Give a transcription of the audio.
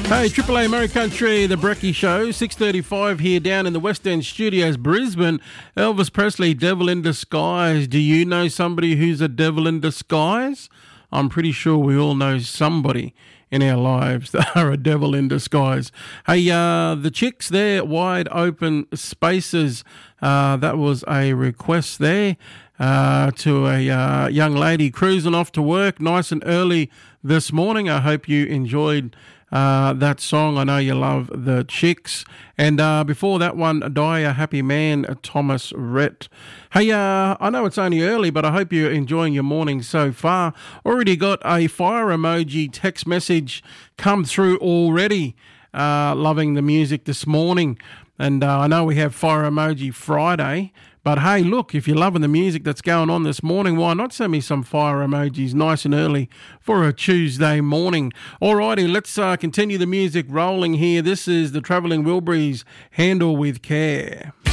Hey, Triple A Murray Country, the Brecky Show, 6:35 here down in the West End Studios, Brisbane. Elvis Presley, Devil in Disguise. Do you know somebody who's a devil in disguise? I'm pretty sure we all know somebody in our lives that are a devil in disguise. Hey, the Chicks there, Wide Open Spaces. That was a request there to a young lady cruising off to work nice and early this morning. I hope you enjoyed that song. I know you love the Chicks. And before that one, Die a Happy Man, Thomas Rhett. Hey, I know it's only early, but I hope you're enjoying your morning so far. Already got a fire emoji text message come through already. Loving the music this morning. And I know we have Fire Emoji Friday. But hey, look, if you're loving the music that's going on this morning, why not send me some fire emojis nice and early for a Tuesday morning? Alrighty, let's continue the music rolling here. This is the Travelling Wilburys, Handle with Care.